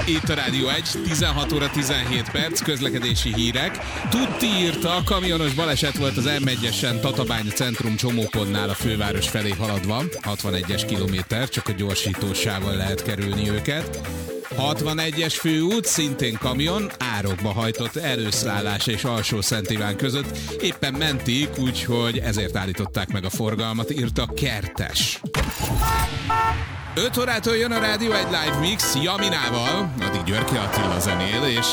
Itt a Rádió 1, 16 óra 17 perc, közlekedési hírek. Tutti írta, kamionos baleset volt az M1-esen Tatabánya centrum csomópontnál a főváros felé haladva. 61-es kilométer, csak a gyorsítósával lehet kerülni őket. 61-es főút, szintén kamion, árokba hajtott előszállás és Alsó-Szent Iván között. Éppen mentik, úgyhogy ezért állították meg a forgalmat, írta Kertes. 5 órától jön a Rádió 1 Live Mix Jaminával, addig Györke Attila zenél, és